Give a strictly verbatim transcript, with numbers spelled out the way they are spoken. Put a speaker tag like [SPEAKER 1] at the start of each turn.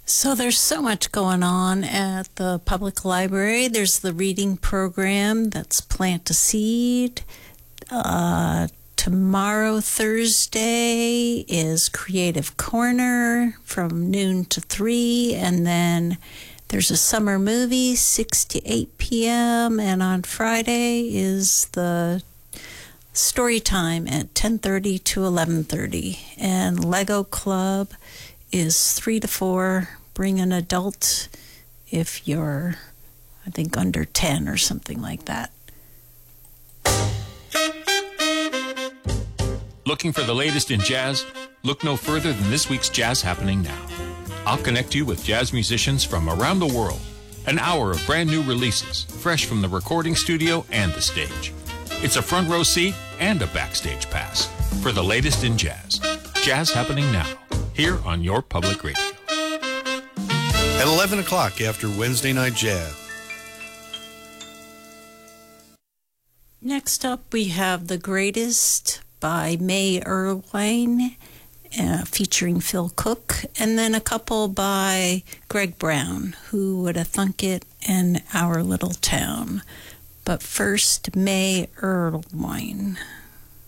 [SPEAKER 1] So there's so much going on at the public library. There's the reading program, that's Plant a Seed. Uh, tomorrow, Thursday, is Creative Corner from noon to three. And then there's a summer movie, six to eight p.m. And on Friday is the story time at ten thirty to eleven thirty. And Lego Club is three to four. Bring an adult if you're, I think, under ten or something like that.
[SPEAKER 2] Looking for the latest in jazz? Look no further than this week's Jazz Happening Now. I'll connect you with jazz musicians from around the world. An hour of brand new releases, fresh from the recording studio and the stage. It's a front row seat and a backstage pass for the latest in jazz. Jazz Happening Now, here on your public radio.
[SPEAKER 3] At eleven o'clock after Wednesday Night Jazz.
[SPEAKER 1] Next up, we have The Greatest by May Erlewine, uh, featuring Phil Cook, and then a couple by Greg Brown, Who Would Have Thunk It, and Our Little Town. But first, May Erlewine.